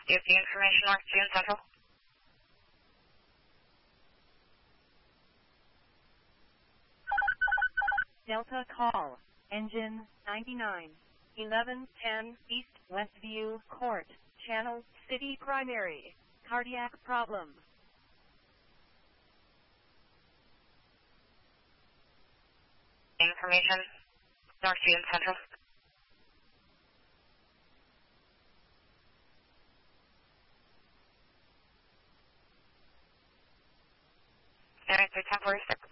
Give the information North June Central. Delta call, engine 99, 1110 East Westview Court, Channel City Primary, cardiac problem. Information North June Central. Area 31046.